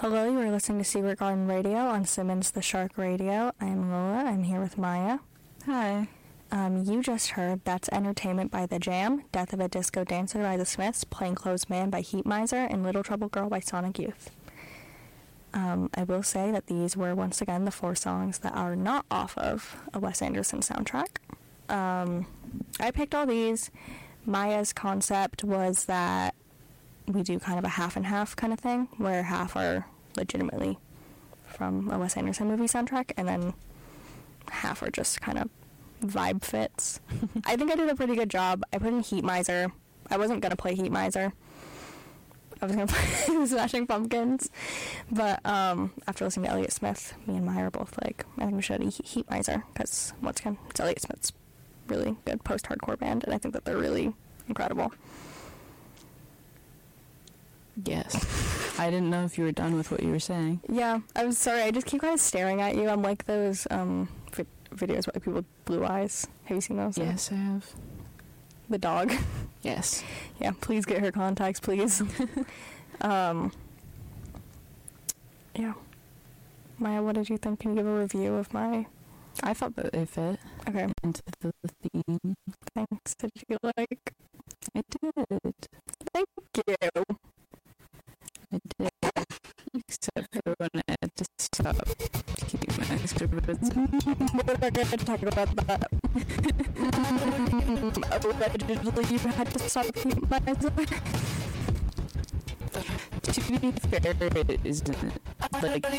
Hello, you are listening to Secret Garden Radio on Simmons the Shark Radio. I'm Lola. I'm here with Maya. Hi. You just heard That's Entertainment by The Jam, Death of a Disco Dancer by The Smiths, Plainclothes Man by Heat Miser, and Little Trouble Girl by Sonic Youth. I will say that these were once again the 4 songs that are not off of a Wes Anderson soundtrack. I picked all these. Maya's concept was that we do kind of a half and half kind of thing, where half are legitimately from a Wes Anderson movie soundtrack, and then half are just kind of vibe fits. I think I did a pretty good job. I put in Heat Miser. I wasn't going to play Heat Miser. I was going to play Smashing Pumpkins. But after listening to Elliott Smith, me and Maya are both like, I think we should Heat Miser, because once again, it's Elliott Smith's really good post-hardcore band, and I think that they're really incredible. Yes. I didn't know if you were done with what you were saying. Yeah, I'm sorry. I just keep kind of staring at you. I'm like those videos with people with blue eyes. Have you seen those? Yes, I have. The dog. Yes. Yeah, please get her contacts, please. Yeah. Maya, what did you think? Can you give a review of my... I thought that they fit into the theme. Thanks. Did you like? I did. Thank you. I did. Except for when I had to stop to keep my extra bits. We're not going to talk about that. Allegedly, you had to stop keeping my To be fair, it isn't like